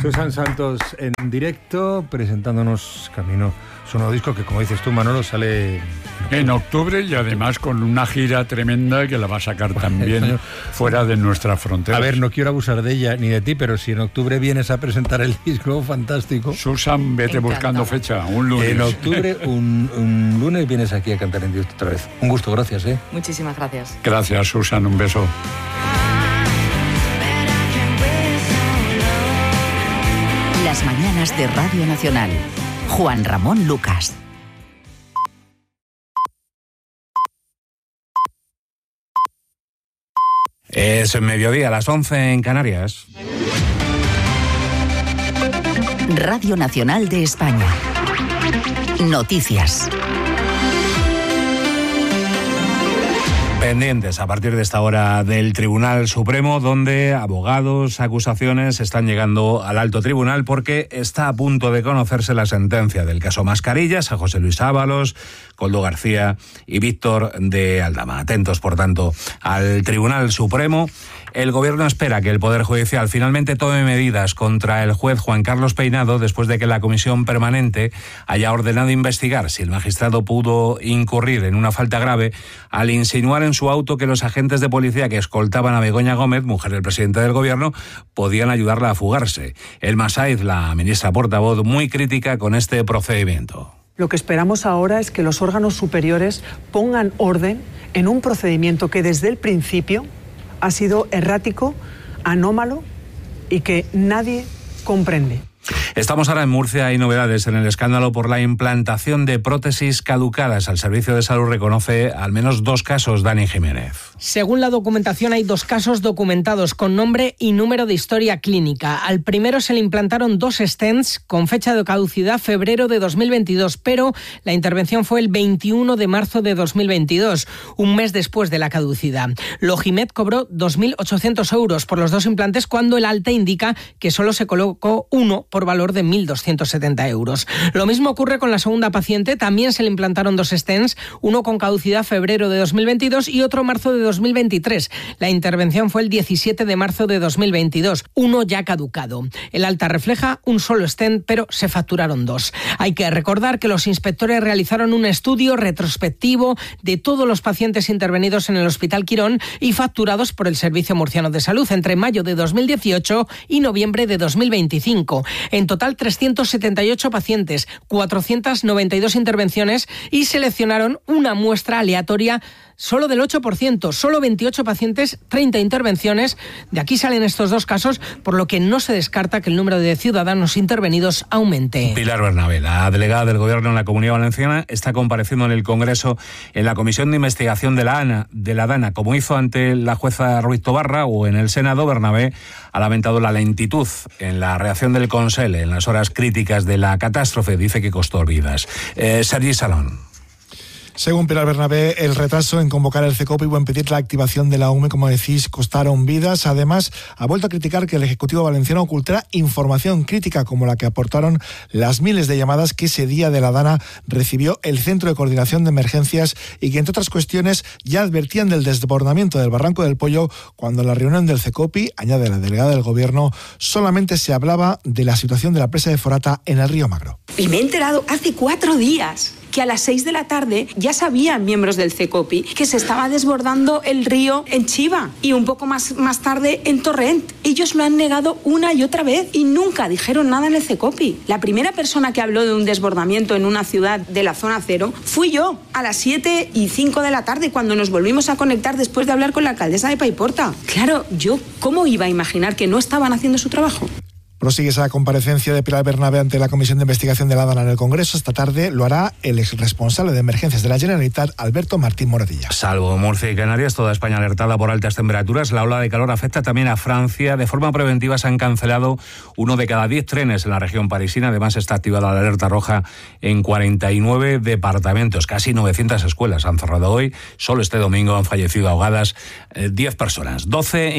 Susan Santos en directo, presentándonos Camino, su nuevo disco que, como dices tú, Manolo, sale en octubre y además con una gira tremenda que la va a sacar también fuera de nuestras fronteras. A ver, no quiero abusar de ella ni de ti, pero si en octubre vienes a presentar el disco, fantástico. Susan, vete buscando fecha, un lunes. En octubre, un lunes, vienes aquí a cantar en directo otra vez. Un gusto, gracias. Muchísimas gracias. Gracias, Susan, un beso. Las mañanas de Radio Nacional. Juan Ramón Lucas. Es mediodía, a las 11 en Canarias. Radio Nacional de España. Noticias. Pendientes a partir de esta hora del Tribunal Supremo, donde abogados, acusaciones están llegando al alto tribunal porque está a punto de conocerse la sentencia del caso Mascarillas a José Luis Ábalos, Koldo García y Víctor de Aldama. Atentos, por tanto, al Tribunal Supremo. El Gobierno espera que el Poder Judicial finalmente tome medidas contra el juez Juan Carlos Peinado después de que la Comisión Permanente haya ordenado investigar si el magistrado pudo incurrir en una falta grave al insinuar en su auto que los agentes de policía que escoltaban a Begoña Gómez, mujer del presidente del Gobierno, podían ayudarla a fugarse. Elma Saiz, la ministra portavoz, muy crítica con este procedimiento. Lo que esperamos ahora es que los órganos superiores pongan orden en un procedimiento que desde el principio ha sido errático, anómalo y que nadie comprende. Estamos ahora en Murcia. Hay novedades en el escándalo por la implantación de prótesis caducadas. El Servicio de Salud reconoce al menos 2 casos. Dani Jiménez. Según la documentación, hay 2 casos documentados con nombre y número de historia clínica. Al primero se le implantaron 2 stents con fecha de caducidad febrero de 2022, pero la intervención fue el 21 de marzo de 2022, un mes después de la caducidad. Logimed cobró 2.800 euros por los 2 implantes cuando el alta indica que solo se colocó uno por valor de 1.270 euros. Lo mismo ocurre con la segunda paciente. También se le implantaron 2 stents, uno con caducidad febrero de 2022 y otro marzo de 2023. La intervención fue el 17 de marzo de 2022, uno ya caducado. El alta refleja un solo stent, pero se facturaron 2. Hay que recordar que los inspectores realizaron un estudio retrospectivo de todos los pacientes intervenidos en el Hospital Quirón y facturados por el Servicio Murciano de Salud entre mayo de 2018 y noviembre de 2025. En total, 378 pacientes, 492 intervenciones y seleccionaron una muestra aleatoria solo del 8%, solo 28 pacientes, 30 intervenciones. De aquí salen estos 2 casos, por lo que no se descarta que el número de ciudadanos intervenidos aumente. Pilar Bernabé, la delegada del Gobierno en la Comunidad Valenciana, está compareciendo en el Congreso en la Comisión de Investigación de la DANA, como hizo ante la jueza Ruiz Tobarra, o en el Senado. Bernabé ha lamentado la lentitud en la reacción del Consell en las horas críticas de la catástrofe. Dice que costó vidas. Sergi Salón. Según Pilar Bernabé, el retraso en convocar el CECOPI o en pedir la activación de la UME, como decís, costaron vidas. Además, ha vuelto a criticar que el Ejecutivo valenciano ocultara información crítica como la que aportaron las miles de llamadas que ese día de la DANA recibió el Centro de Coordinación de Emergencias y que, entre otras cuestiones, ya advertían del desbordamiento del Barranco del Pollo cuando en la reunión del CECOPI, añade la delegada del Gobierno, solamente se hablaba de la situación de la presa de Forata en el río Magro. Y me he enterado hace 4 días que a las 6 de la tarde ya sabían miembros del CECOPI que se estaba desbordando el río en Chiva y un poco más tarde en Torrent. Ellos lo han negado una y otra vez y nunca dijeron nada en el CECOPI. La primera persona que habló de un desbordamiento en una ciudad de la zona cero fui yo, a las 7:05 de la tarde, cuando nos volvimos a conectar después de hablar con la alcaldesa de Paiporta. Claro, yo, ¿cómo iba a imaginar que no estaban haciendo su trabajo? Prosigue esa comparecencia de Pilar Bernabé ante la Comisión de Investigación de la DANA en el Congreso. Esta tarde lo hará el exresponsable de Emergencias de la Generalitat, Alberto Martín Moradilla. Salvo Murcia y Canarias, toda España alertada por altas temperaturas. La ola de calor afecta también a Francia. De forma preventiva se han cancelado 1 de cada 10 trenes en la región parisina. Además, está activada la alerta roja en 49 departamentos. Casi 900 escuelas han cerrado hoy. Solo este domingo han fallecido ahogadas 10 personas.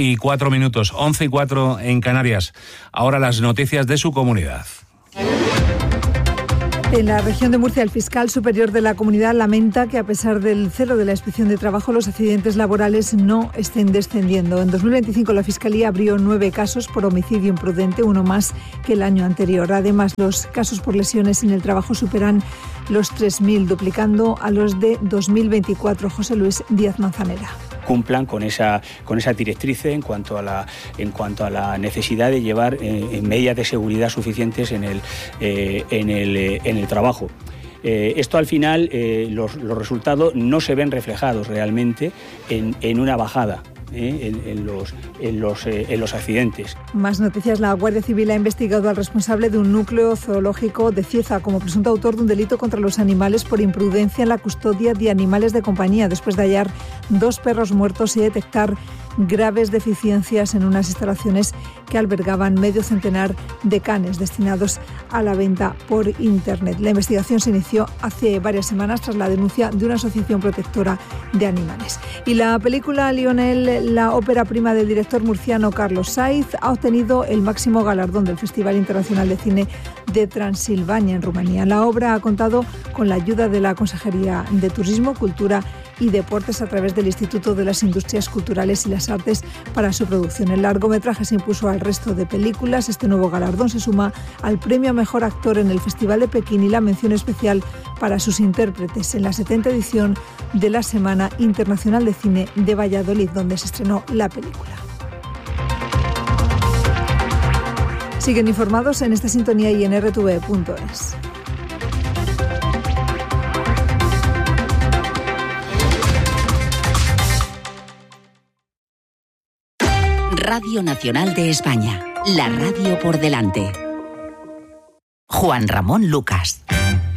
12:04, 11:04 en Canarias. Ahora las noticias de su comunidad. En la región de Murcia, el fiscal superior de la comunidad lamenta que a pesar del cero de la inspección de trabajo, los accidentes laborales no estén descendiendo. En 2025 la Fiscalía abrió 9 casos por homicidio imprudente, uno más que el año anterior. Además, los casos por lesiones en el trabajo superan los 3.000, duplicando a los de 2024. José Luis Díaz Manzanera. Cumplan con esa directriz en cuanto a la necesidad de llevar medidas de seguridad suficientes en el trabajo. Esto al final, los resultados no se ven reflejados realmente en una bajada en los accidentes. Más noticias. La Guardia Civil ha investigado al responsable de un núcleo zoológico de Cieza como presunto autor de un delito contra los animales por imprudencia en la custodia de animales de compañía, después de hallar 2 perros muertos y detectar graves deficiencias en unas instalaciones que albergaban medio centenar de canes destinados a la venta por Internet. La investigación se inició hace varias semanas tras la denuncia de una asociación protectora de animales. Y la película Lionel, la ópera prima del director murciano Carlos Saiz, ha obtenido el máximo galardón del Festival Internacional de Cine de Transilvania en Rumanía. La obra ha contado con la ayuda de la Consejería de Turismo, Cultura y Deportes a través del Instituto de las Industrias Culturales y las Artes para su producción. El largometraje se impuso al resto de películas. Este nuevo galardón se suma al premio a Mejor Actor en el Festival de Pekín y la mención especial para sus intérpretes en la 70ª edición de la Semana Internacional de Cine de Valladolid, donde se estrenó la película. Siguen informados en esta sintonía y en rtv.es. Radio Nacional de España, la radio por delante. Juan Ramón Lucas.